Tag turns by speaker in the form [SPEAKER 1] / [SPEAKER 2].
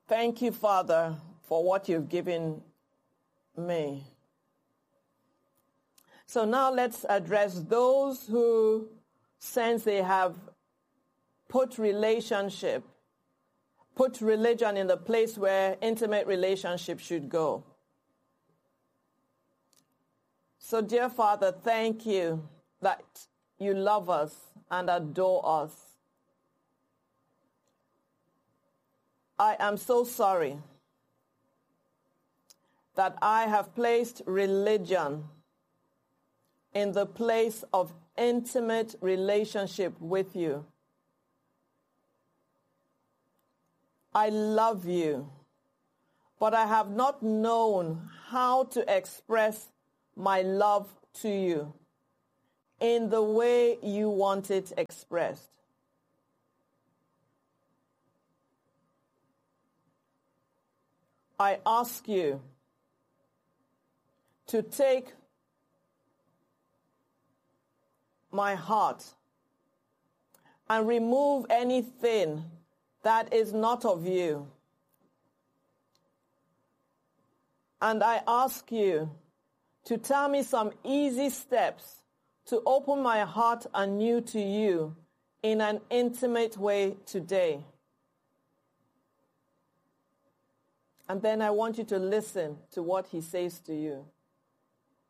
[SPEAKER 1] Thank you, Father, for what you've given me. So now let's address those who sense they have put religion in the place where intimate relationship should go. So, dear Father, thank you that you love us and adore us. I am so sorry that I have placed religion in the place of intimate relationship with you. I love you, but I have not known how to express my love to you in the way you want it expressed. I ask you to take my heart and remove anything that is not of you. And I ask you to tell me some easy steps to open my heart anew to you in an intimate way today. And then I want you to listen to what he says to you.